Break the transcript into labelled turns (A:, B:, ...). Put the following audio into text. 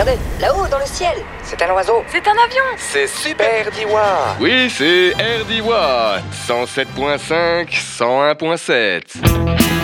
A: Regardez, là-haut, dans le ciel. C'est un oiseau.
B: C'est un avion.
C: C'est Super Diwa.
D: Oui, c'est RDY 107.5, 101.7.